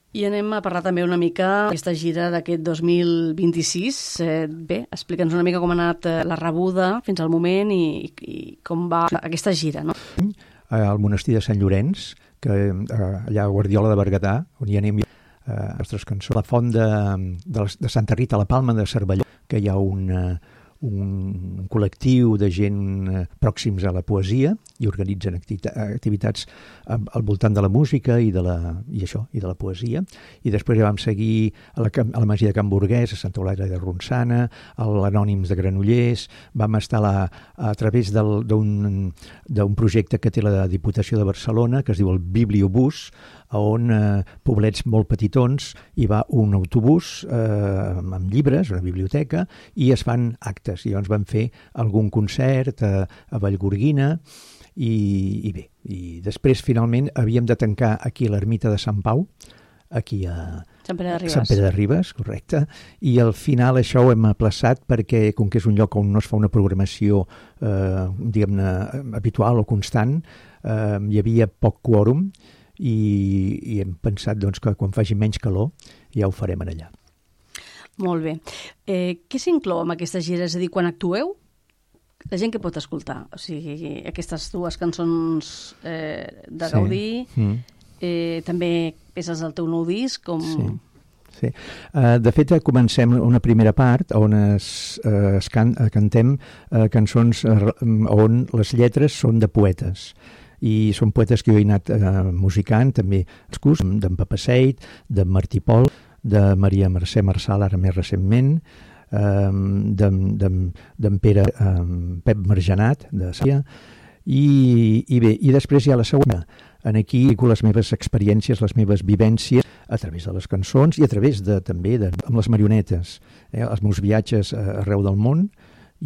I anem a parlar també una mica d'aquesta gira d'aquest 2026. Bé, explica'ns una mica com ha anat la rebuda fins al moment i com va aquesta gira, no? Al monestir de Sant Llorenç, que allà a Guardiola de Berguedà, on hi anem les nostres cançons. La font de Santa Rita, a la Palma de Cervelló, que hi ha un col·lectiu de gent pròxims a la poesia i organitzen activitats al voltant de la música i de la poesia. I després ja vam seguir a la Masia de Can Burguès, a Santa Eulàlia de Ronçana, a l'Anònims de Granollers. Vam estar a través d'un projecte que té la Diputació de Barcelona, que es diu el Bibliobús, on poblets molt petitons hi va un autobús amb llibres, una biblioteca, i es fan actes. I llavors vam fer algun concert a Vallgorguina i bé. I després, finalment, havíem de tancar aquí a l'ermita de Sant Pau, aquí a Sant Pere de Ribes. Sant Pere de Ribes, correcte. I al final això ho hem aplaçat perquè, com que és un lloc on no es fa una programació diguem-ne habitual o constant, hi havia poc quòrum, i hem pensat doncs, que quan faci menys calor ja ho farem allà. Molt bé. Què s'inclou en aquesta gira? És a dir, quan actueu, la gent que pot escoltar? O sigui, aquestes dues cançons de Gaudí, també peces del teu nou disc, com... Sí. De fet, comencem una primera part on cantem cançons on les lletres són de poetes. I són poetes que jo he anat musicant, també d'en Papaseit, d'en Martí Pol, de Maria Mercè Marçal, ara més recentment, d'en Pep Margenat, de Sàcia, i bé, i després hi ha la segona. Aquí dic les meves experiències, les meves vivències, a través de les cançons i a través també amb les marionetes, els meus viatges arreu del món,